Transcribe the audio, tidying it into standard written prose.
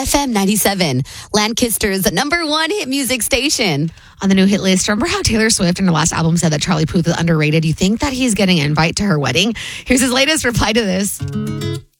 FM 97, Lancaster's #1 hit music station. On the new hit list, remember how Taylor Swift in her last album said that Charlie Puth is underrated? You think that he's getting an invite to her wedding? Here's his latest reply to this.